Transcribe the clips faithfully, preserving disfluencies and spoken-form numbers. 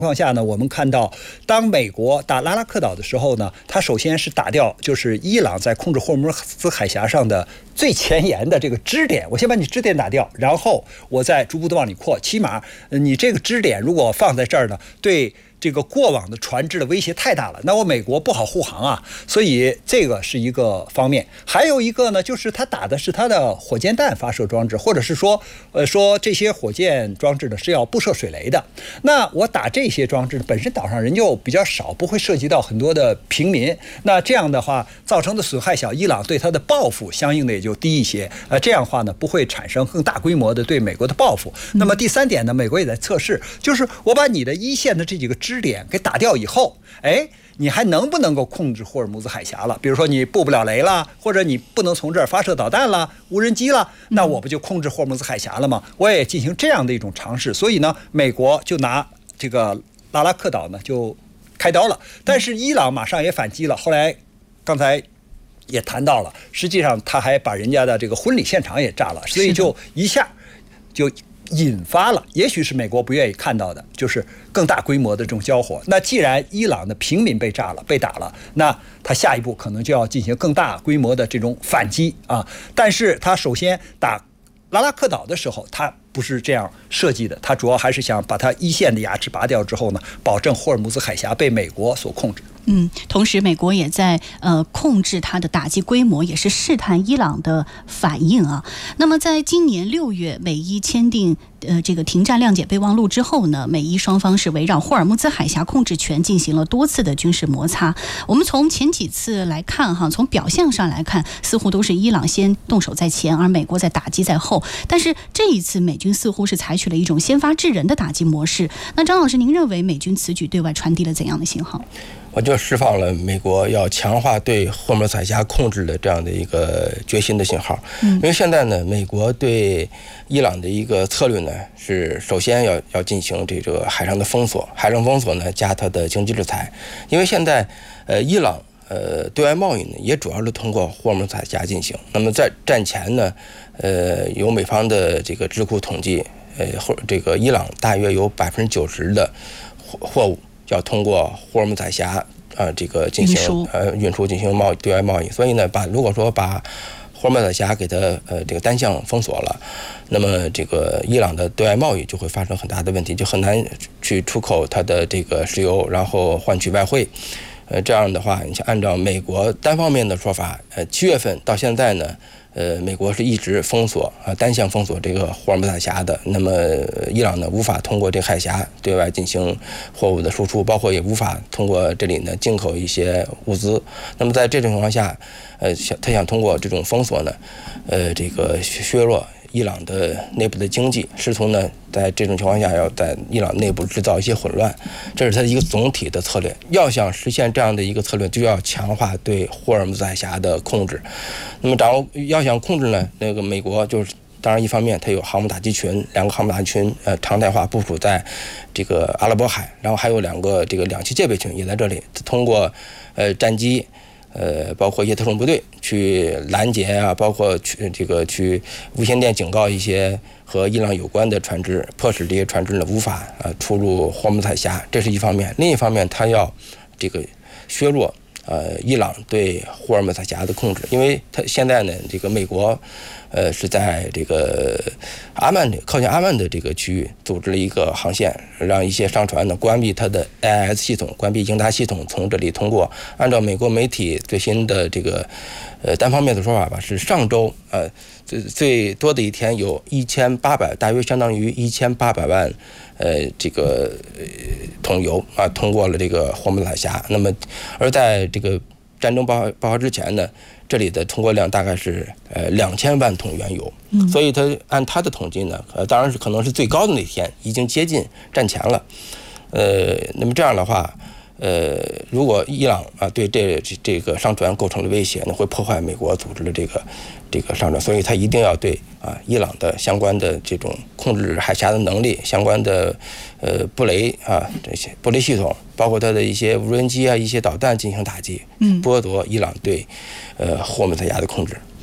况下呢，我们看到，当美国打拉拉克岛的时候呢，它首先是打掉就是伊朗在控制霍尔木兹海峡上的最前沿的这个支点，我先把你支点打掉，然后我再逐步的往里扩。起码你这个支点如果放在这儿呢，对这个过往的船只的威胁太大了，那我美国不好护航啊，所以这个是一个方面。还有一个呢，就是他打的是他的火箭弹发射装置，或者是说，呃，说这些火箭装置呢是要布设水雷的。那我打这些装置本身岛上人就比较少，不会涉及到很多的平民，那这样的话造成的损害小，伊朗对他的报复相应的也就低一些。呃，这样的话呢，不会产生更大规模的对美国的报复。那么第三点呢，美国也在测试，就是我把你的一线的这几个支点给打掉以后，哎，你还能不能够控制霍尔木兹海峡了？比如说你布不了雷了，或者你不能从这儿发射导弹了、无人机了，那我不就控制霍尔木兹海峡了吗？我也进行这样的一种尝试。所以呢，美国就拿这个拉拉克岛呢就开刀了，但是伊朗马上也反击了。后来刚才也谈到了，实际上他还把人家的这个婚礼现场也炸了，所以就一下就引发了，也许是美国不愿意看到的，就是更大规模的这种交火。那既然伊朗的平民被炸了、被打了，那他下一步可能就要进行更大规模的这种反击啊。但是他首先打拉拉克岛的时候，他不是这样设计的，他主要还是想把他一线的牙齿拔掉之后呢，保证霍尔木兹海峡被美国所控制。 嗯，同时美国也在呃控制它的打击规模，也是试探伊朗的反应啊。那么在今年六月，美伊签订呃这个停战谅解备忘录之后呢，美伊双方是围绕霍尔木兹海峡控制权进行了多次的军事摩擦。我们从前几次来看哈，从表象上来看，似乎都是伊朗先动手在前，而美国在打击在后。但是这一次美军似乎是采取了一种先发制人的打击模式。那张老师，您认为美军此举对外传递了怎样的信号？ 我就释放了美国要强化对霍尔木兹海峡控制的这样的一个决心的信号。嗯，因为现在呢，美国对伊朗的一个策略呢，是首先要要进行这个海上的封锁，海上封锁呢加它的经济制裁。因为现在呃伊朗呃对外贸易呢也主要是通过霍尔木兹海峡进行。那么在战前呢，呃有美方的这个智库统计，呃或这个伊朗大约有百分之九十的货货物要通过霍尔木兹海峡啊、呃，这个进行呃运输进行贸易对外贸易，所以呢，把如果说把霍尔木兹海峡给它呃这个单向封锁了，那么这个伊朗的对外贸易就会发生很大的问题，就很难去出口它的这个石油，然后换取外汇。呃，这样的话，你像按照美国单方面的说法，呃，七月份到现在呢。呃，美国是一直封锁啊，单向封锁这个霍尔木兹海峡的。那么，伊朗呢无法通过这海峡对外进行货物的输出，包括也无法通过这里呢进口一些物资。那么在这种情况下，呃，想他想通过这种封锁呢，呃，这个削弱伊朗的内部的经济，试图呢在这种情况下要在伊朗内部制造一些混乱，这是他一个总体的策略。要想实现这样的一个策略，就要强化对霍尔木兹海峡的控制。那么掌握要想控制呢，那个美国就是当然一方面它有航母打击群，两个航母打击群呃常态化部署在这个阿拉伯海，然后还有两个这个两栖戒备群也在这里，通过呃战机。呃，包括一些特种部队去拦截啊，包括去这个去无线电警告一些和伊朗有关的船只，迫使这些船只呢无法呃出入霍尔木兹海峡，这是一方面。另一方面，他要这个削弱呃伊朗对霍尔木兹海峡的控制，因为他现在呢，这个美国呃是在这个阿曼的靠近阿曼的这个区域组织了一个航线，让一些商船呢关闭它的 A I S 系统，关闭应答系统，从这里通过。按照美国媒体最新的这个呃单方面的说法吧，是上周呃最最多的一天有一千八百，大约相当于一千八百万呃这个呃桶油啊通过了这个霍尔木兹海峡。那么而在这个战争爆发爆发之前呢，这里的通过量大概是呃两千万桶原油，嗯，所以他按他的统计呢，呃，当然是可能是最高的那天，已经接近战前了，呃，那么这样的话，呃，如果伊朗啊对这这个商船构成了威胁呢，会破坏美国组织的这个这个商船，所以他一定要对啊伊朗的相关的这种控制海峡的能力、相关的呃布雷啊这些布雷系统，包括它的一些无人机啊、一些导弹进行打击，嗯，剥夺伊朗对呃霍尔木兹海峡的控制。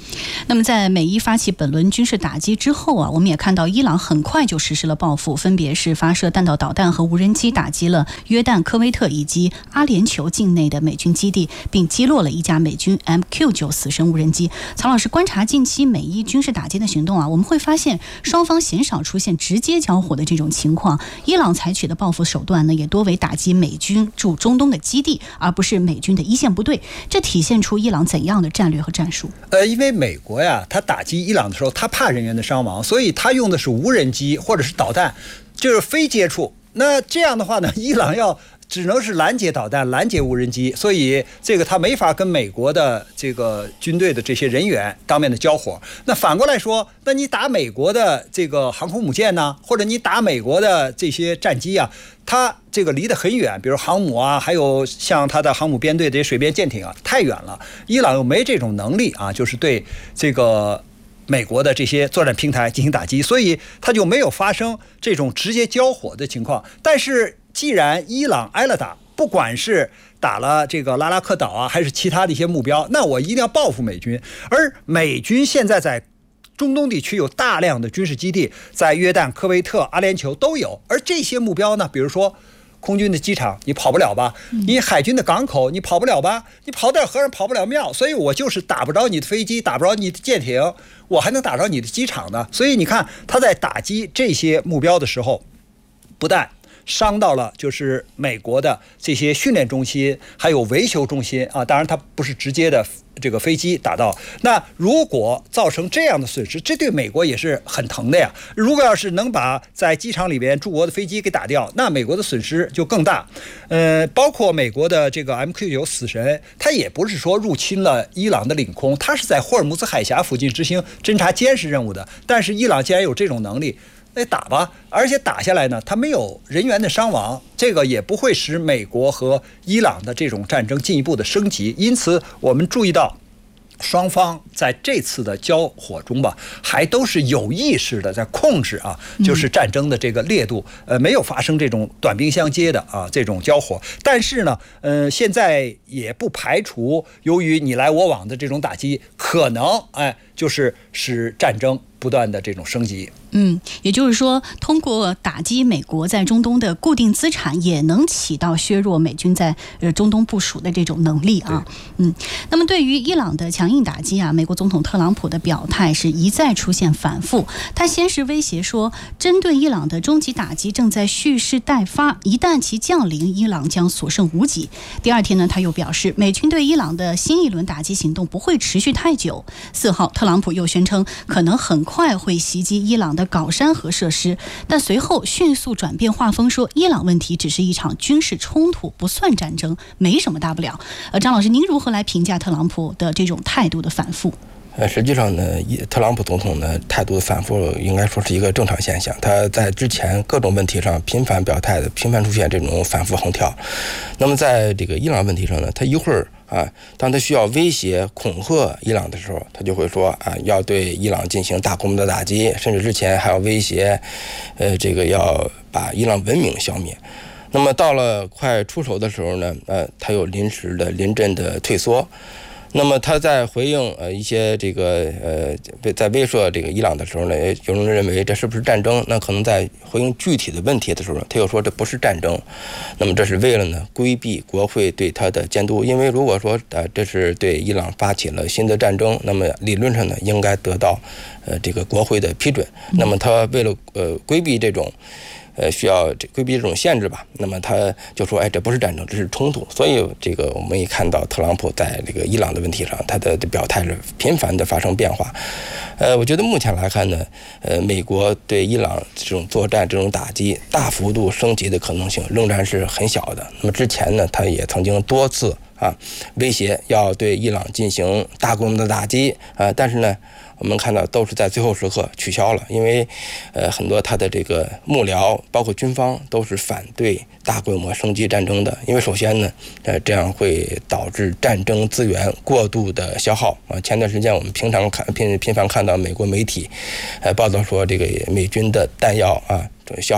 那么在美伊发起本轮军事打击之后啊，我们也看到伊朗很快就实施了报复，分别是发射弹道导弹和无人机打击了约旦、科威特以及阿联酋境内的美军基地，并击落了一架美军 M Q 九 死神无人机。曹老师，观察近期美伊军事打击的行动啊，我们会发现双方鲜少出现直接交火的这种情况。伊朗采取的报复手段呢，也多为打击美军驻中东的基地，而不是美军的一线部队。这体现出伊朗怎样的战略和战术？ 呃，因为美国呀，他打击伊朗的时候，他怕人员的伤亡，所以他用的是无人机或者是导弹，就是非接触。那这样的话呢，伊朗要只能是拦截导弹、拦截无人机，所以这个他没法跟美国的这个军队的这些人员当面的交火。那反过来说，那你打美国的这个航空母舰呢，或者你打美国的这些战机啊，它这个离得很远，比如航母啊，还有像它的航母编队这些水边舰艇啊，太远了。伊朗又没这种能力啊，就是对这个美国的这些作战平台进行打击，所以它就没有发生这种直接交火的情况。但是既然伊朗挨了打，不管是打了这个拉拉克岛啊，还是其他的一些目标，那我一定要报复美军。而美军现在在中东地区有大量的军事基地，在约旦、科威特、阿联酋都有。而这些目标呢，比如说空军的机场，你跑不了吧？你海军的港口，你跑不了吧？你跑点和尚跑不了庙，所以我就是打不着你的飞机，打不着你的舰艇，我还能打着你的机场呢。所以你看，他在打击这些目标的时候，不但伤到了就是美国的这些训练中心，还有维修中心啊。当然，它不是直接的这个飞机打到。那如果造成这样的损失，这对美国也是很疼的呀。如果要是能把在机场里边驻国的飞机给打掉，那美国的损失就更大。呃，包括美国的这个 M Q 九 死神，它也不是说入侵了伊朗的领空，它是在霍尔木兹海峡附近执行侦察监视任务的。但是伊朗既然有这种能力，那打吧，而且打下来呢，它没有人员的伤亡，这个也不会使美国和伊朗的这种战争进一步的升级。因此，我们注意到，双方在这次的交火中吧，还都是有意识的在控制啊，就是战争的这个烈度，呃，没有发生这种短兵相接的啊这种交火。但是呢，呃，现在也不排除由于你来我往的这种打击，可能哎，就是使战争不断的这种升级。 嗯，也就是说，通过打击美国在中东的固定资产，也能起到削弱美军在呃中东部署的这种能力啊。嗯，那么对于伊朗的强硬打击啊，美国总统特朗普的表态是一再出现反复。他先是威胁说，针对伊朗的终极打击正在蓄势待发，一旦其降临，伊朗将所剩无几。第二天呢，他又表示，美军对伊朗的新一轮打击行动不会持续太久。四号，特朗普又宣称，可能很快会袭击伊朗的皋山核设施，但随后迅速转变画风，说伊朗问题只是一场军事冲突，不算战争，没什么大不了。呃，张老师，您如何来评价特朗普的这种态度的反复？ 呃，实际上呢，特朗普总统呢态度的反复应该说是一个正常现象。他在之前各种问题上频繁表态的，频繁出现这种反复横跳。那么在这个伊朗问题上呢，他一会儿啊，当他需要威胁恐吓伊朗的时候，他就会说啊，要对伊朗进行大规模的打击，甚至之前还要威胁，呃，这个要把伊朗文明消灭。那么到了快出手的时候呢，呃，他又临时的临阵的退缩。那么他在回应呃一些这个呃在威慑这个伊朗的时候呢，有人认为这是不是战争？那可能在回应具体的问题的时候，他又说这不是战争。那么这是为了呢规避国会对他的监督，因为如果说呃这是对伊朗发起了新的战争，那么理论上呢应该得到呃这个国会的批准。那么他为了呃规避这种。呃，需要规避这种限制吧，那么他就说，哎，这不是战争，这是冲突。所以这个我们也看到特朗普在这个伊朗的问题上，他的表态是频繁的发生变化。呃，我觉得目前来看呢，呃，美国对伊朗这种作战、这种打击大幅度升级的可能性仍然是很小的。那么之前呢，他也曾经多次啊威胁要对伊朗进行大规模的打击啊，但是呢。我们看到都是在最后时刻取消了，因为，呃，很多他的这个幕僚，包括军方，都是反对大规模升级战争的。因为首先呢，呃，这样会导致战争资源过度的消耗啊。前段时间我们平常看频频繁看到美国媒体，呃，报道说这个美军的弹药啊消耗过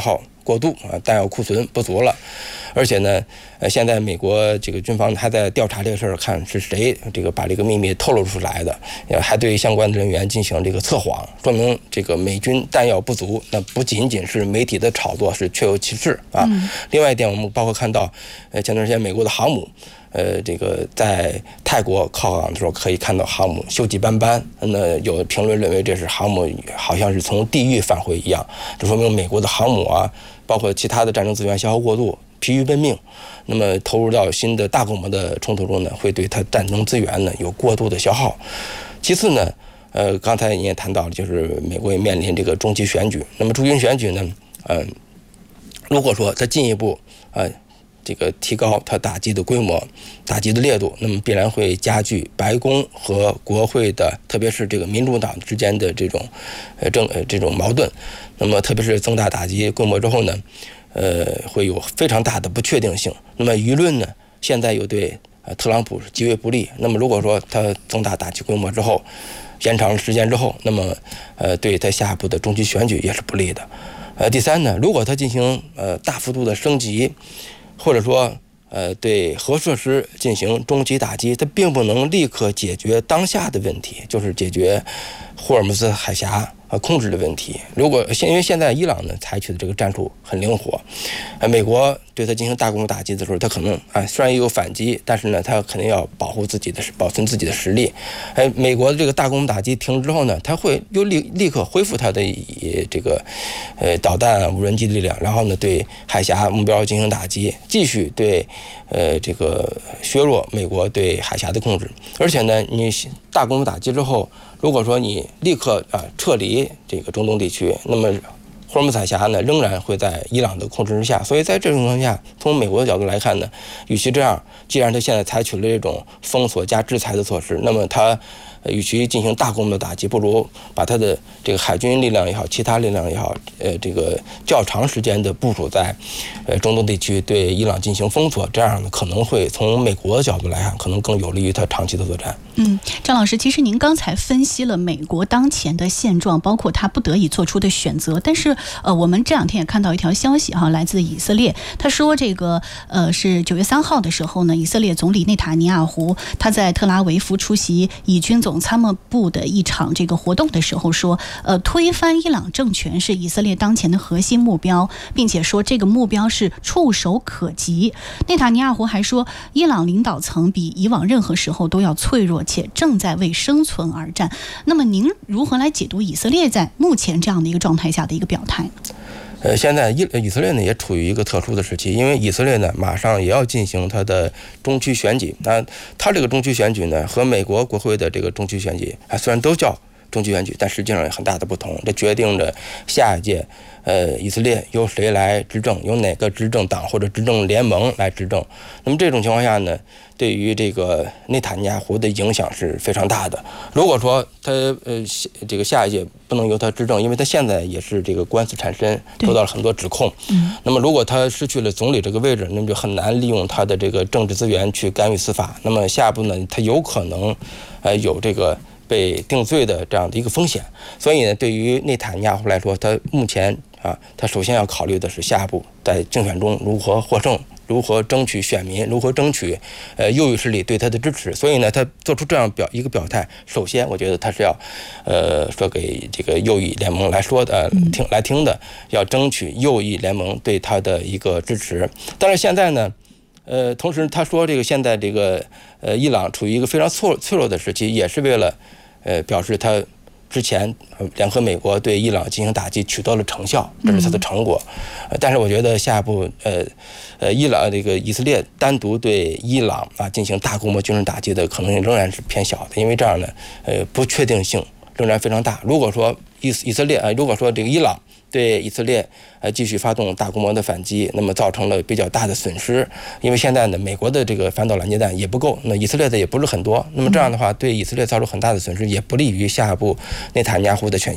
过度啊，弹药库存不足了。而且呢，呃，现在美国这个军方还在调查这个事儿，看是谁这个把这个秘密透露出来的，也还对相关的人员进行这个测谎，说明这个美军弹药不足，那不仅仅是媒体的炒作，是确有其事啊。嗯、另外一点，我们包括看到，呃，前段时间美国的航母。呃，这个在泰国靠港的时候，可以看到航母锈迹斑斑。那有评论认为这是航母好像是从地狱返回一样，这说明美国的航母啊，包括其他的战争资源消耗过度，疲于奔命。那么投入到新的大规模的冲突中呢，会对它战争资源呢有过度的消耗。其次呢，呃，刚才你也谈到了，就是美国也面临这个中期选举。那么中期选举呢，嗯、呃，如果说它进一步呃。这个提高它打击的规模、打击的烈度，那么必然会加剧白宫和国会的，特别是这个民主党之间的这种呃政呃这种矛盾。那么特别是增大打击规模之后呢，呃，会有非常大的不确定性。那么舆论呢，现在又对呃特朗普是极为不利。那么如果说他增大打击规模之后，延长时间之后，那么呃对他下一步的中期选举也是不利的。呃，第三呢，如果他进行呃大幅度的升级。或者说，呃，对核设施进行中期打击，它并不能立刻解决当下的问题，就是解决霍尔木兹海峡呃控制的问题。如果现因为现在伊朗呢采取的这个战术很灵活，呃，美国对它进行大规模打击的时候，它可能啊虽然也有反击，但是呢，它肯定要保护自己的保存自己的实力。哎，美国的这个大规模打击停之后呢，它会又立立刻恢复它的这个呃导弹、啊、无人机力量，然后呢对海峡目标进行打击，继续对呃这个削弱美国对海峡的控制。而且呢，你大规模打击之后，如果说你立刻啊撤离这个中东地区，那么霍尔木兹海峡呢仍然会在伊朗的控制之下。所以在这种情况下，从美国的角度来看呢，与其这样，既然他现在采取了这种封锁加制裁的措施，那么他与其进行大规模的打击，不如把他的这个海军力量也好，其他力量也好，呃，这个较长时间的部署在呃中东地区，对伊朗进行封锁，这样呢可能会从美国的角度来看，可能更有利于他长期的作战。 嗯，张老师，其实您刚才分析了美国当前的现状，包括他不得已做出的选择，但是呃，我们这两天也看到一条消息哈，来自以色列，他说这个呃是九月三号的时候呢，以色列总理内塔尼亚胡他在特拉维夫出席以军总参谋部的一场这个活动的时候说，呃，推翻伊朗政权是以色列当前的核心目标，并且说这个目标是触手可及。内塔尼亚胡还说，伊朗领导层比以往任何时候都要脆弱，且正在为生存而战。那么您如何来解读以色列在目前这样的一个状态下的一个表态？ 呃，现在以以色列呢也处于一个特殊的时期，因为以色列呢马上也要进行它的中期选举。那它这个中期选举呢和美国国会的这个中期选举啊，虽然都叫中期选举，但实际上有很大的不同。这决定着下一届呃以色列由谁来执政，由哪个执政党或者执政联盟来执政。那么这种情况下呢，对于这个内塔尼亚胡的影响是非常大的。如果说他呃这个下一届不能由他执政，因为他现在也是这个官司缠身，受到了很多指控。嗯。那么如果他失去了总理这个位置，那么就很难利用他的这个政治资源去干预司法。那么下一步呢，他有可能呃有这个被定罪的这样的一个风险。所以呢，对于内塔尼亚胡来说，他目前啊，他首先要考虑的是下一步在竞选中如何获胜，如何争取选民，如何争取呃右翼势力对他的支持。所以呢，他做出这样表一个表态，首先我觉得他是要呃说给这个右翼联盟来说的，听来听的，要争取右翼联盟对他的一个支持。但是现在呢，呃，同时他说这个现在这个呃伊朗处于一个非常脆脆弱的时期，也是为了呃表示他之前联合美国对伊朗进行打击取得了成效，这是他的成果。呃、但是我觉得下一步呃呃伊朗这个以色列单独对伊朗啊进行大规模军事打击的可能性仍然是偏小的，因为这样呢呃不确定性仍然非常大。如果说以以色列啊、呃，如果说这个伊朗对以色列呃继续发动大规模的反击，那么造成了比较大的损失，因为现在呢美国的这个反导拦截弹也不够，那以色列的也不是很多，那么这样的话对以色列造成很大的损失，也不利于下一步内塔尼亚胡的选情。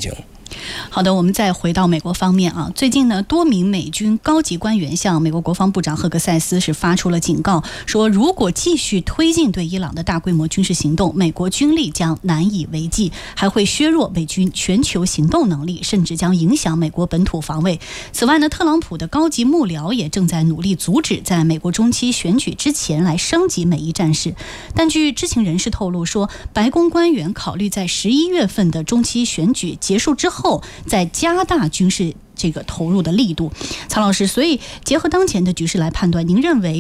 好的，我们再回到美国方面啊。最近呢，多名美军高级官员向美国国防部长赫格塞斯是发出了警告，说如果继续推进对伊朗的大规模军事行动，美国军力将难以为继，还会削弱美军全球行动能力，甚至将影响美国本土防卫。此外呢，特朗普的高级幕僚也正在努力阻止在美国中期选举之前来升级美伊战事。但据知情人士透露说，白宫官员考虑在十一月份的中期选举结束之后，再加大军事这个投入的力度。曹老师，所以结合当前的局势来判断，您认为